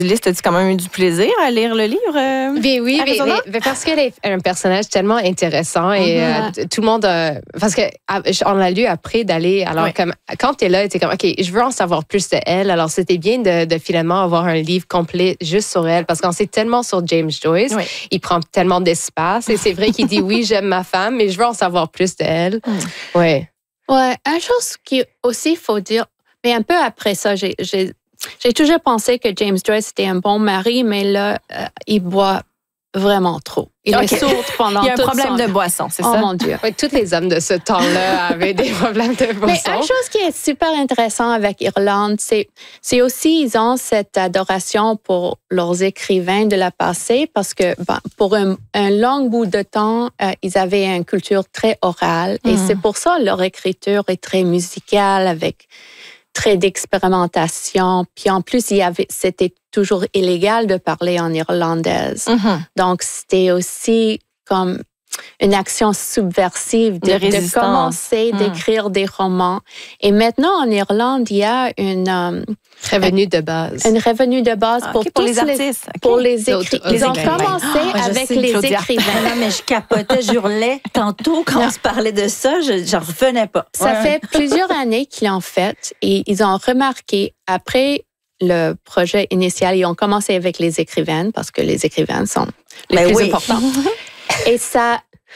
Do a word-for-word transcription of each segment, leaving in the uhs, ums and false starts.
Liste, as-tu quand même eu du plaisir à lire le livre? Euh, mais oui, mais, mais, mais parce qu'elle est un personnage tellement intéressant et mm-hmm. euh, tout le monde, euh, parce que on l'a lu après d'aller, alors oui. comme quand t'es là, t'es comme ok, je veux en savoir plus de elle. Alors c'était bien de, de finalement avoir un livre complet juste sur elle, parce qu'on sait tellement sur James Joyce, oui. il prend tellement d'espace et c'est vrai qu'il dit oui, j'aime ma femme, mais je veux en savoir plus de elle. Mm. Ouais. Ouais, une chose qui aussi faut dire, mais un peu après ça, j'ai, j'ai J'ai toujours pensé que James Joyce était un bon mari, mais là, euh, il boit vraiment trop. Il okay. est sourd pendant tout. Il y a un problème son... de boisson, c'est oh ça? Oh mon Dieu. Oui, tous les hommes de ce temps-là avaient des problèmes de boisson. Mais une chose qui est super intéressante avec Irlande, c'est, c'est aussi, ils ont cette adoration pour leurs écrivains de la passé, parce que ben, pour un, un long bout de temps, euh, ils avaient une culture très orale. Mm. Et c'est pour ça que leur écriture est très musicale, avec très d'expérimentation. Puis en plus, il y avait, c'était toujours illégal de parler en irlandaise. Mm-hmm. Donc, c'était aussi comme une action subversive de, de, de commencer mm. d'écrire des romans. Et maintenant, en Irlande, il y a une... Um, revenu de base. Une revenu de base ah, pour, okay, pour les artistes. Okay. Pour les écrivains. Ils ont commencé oh, avec sais, les Claudia. écrivains. Non, mais je capotais, j'hurlais. Tantôt, quand non. on se parlait de ça, je n'en revenais pas. Ça ouais. fait plusieurs années qu'ils l'ont fait et ils ont remarqué, après le projet initial, ils ont commencé avec les écrivaines, parce que les écrivaines sont les ben plus oui. importantes. Et ça,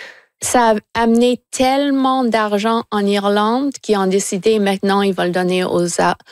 ça a amené tellement d'argent en Irlande qu'ils ont décidé maintenant ils vont le donner aux,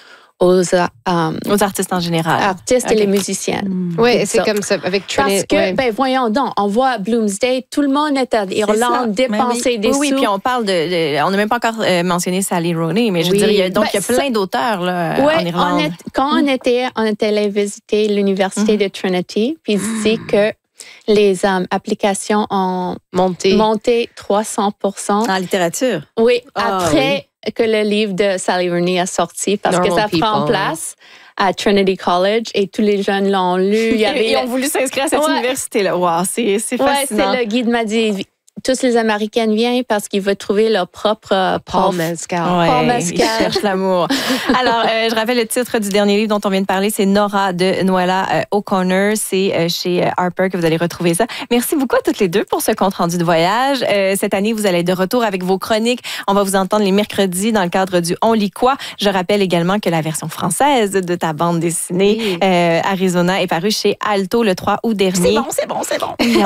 aux, um, aux artistes en général. Artistes okay. et les musiciens. Mmh. Oui, c'est ça. Comme ça avec Trinity. Parce que, ouais. ben voyons donc, on voit Bloomsday, tout le monde est à Irlande, dépenser oui. des oui, sous. Oui, puis on parle de, de on n'a même pas encore euh, mentionné Sally Rooney, mais je oui. veux dire, il y a, donc ben, il y a plein ça, d'auteurs là, ouais, en Irlande. On est, quand on était, on était allé visiter l'université mmh. de Trinity, puis mmh. dit que les um, applications ont monté. monté trois cents pour cent. En littérature? Oui, oh, après oui. que le livre de Sally Rooney a sorti, parce Normal que ça people. prend place à Trinity College et tous les jeunes l'ont lu. Il y avait Ils ont voulu s'inscrire à cette ouais. université-là. Wow, c'est, c'est fascinant. Ouais, c'est le guide m'a dit... Tous les Américains viennent parce qu'ils veulent trouver leur propre euh, Paul Mescal. Ouais, Paul Mescal. Ils cherchent l'amour. Alors, euh, je rappelle le titre du dernier livre dont on vient de parler, c'est Nora de Noella euh, O'Connor. C'est euh, chez Harper que vous allez retrouver ça. Merci beaucoup à toutes les deux pour ce compte-rendu de voyage. Euh, cette année, vous allez être de retour avec vos chroniques. On va vous entendre les mercredis dans le cadre du On lit quoi. Je rappelle également que la version française de ta bande dessinée, oui. euh, Arizona, est parue chez Alto le trois août dernier. C'est bon, c'est bon, c'est bon.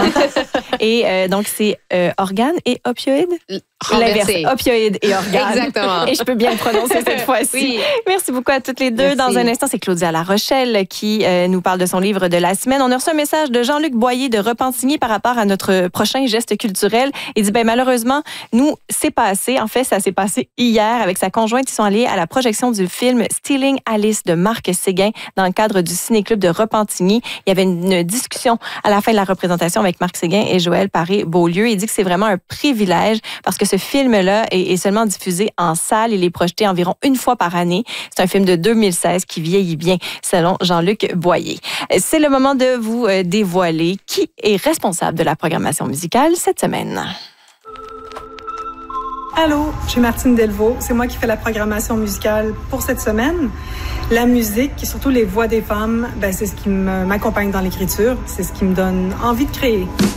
Et euh, donc, c'est euh, organes et opioïdes? L'inverse, opioïdes et organes. Exactement. Et je peux bien le prononcer cette fois-ci. Oui. Merci beaucoup à toutes les deux. Merci. Dans un instant, c'est Claudia Larochelle qui euh, nous parle de son livre de la semaine. On a reçu un message de Jean-Luc Boyer de Repentigny par rapport à notre prochain geste culturel. Il dit, ben malheureusement, nous, c'est passé. En fait, ça s'est passé hier avec sa conjointe. Ils sont allés à la projection du film Stealing Alice de Marc Séguin dans le cadre du Ciné-Club de Repentigny. Il y avait une, une discussion à la fin de la représentation avec Marc Séguin et Joël Paré-Beaulieu. Il dit que c'est vraiment un privilège parce que ce film-là est, est seulement diffusé en salle. Il est projeté environ une fois par année. C'est un film de deux mille seize qui vieillit bien, selon Jean-Luc Boyer. C'est le moment de vous dévoiler qui est responsable de la programmation musicale cette semaine. Allô, je suis Martine Delvaux. C'est moi qui fais la programmation musicale pour cette semaine. La musique, et surtout les voix des femmes, ben, c'est ce qui m'accompagne dans l'écriture. C'est ce qui me donne envie de créer.